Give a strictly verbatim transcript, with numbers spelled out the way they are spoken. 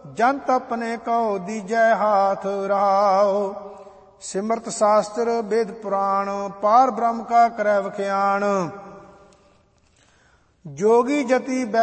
ਜੰਤ ਆਪਣੇ ਕਉ ਦੀਜੈ ਹਾਥ ਰਹਾਉ। ਸਿਮਰਤ ਸ਼ਾਸਤਰ ਵੇਦ ਪੁਰਾਣ ਪਾਰ ਬ੍ਰਹਮ ਕਾ ਕਰੈ ਵਖਿਆਣ। ਜੋਗੀ ਜਤੀ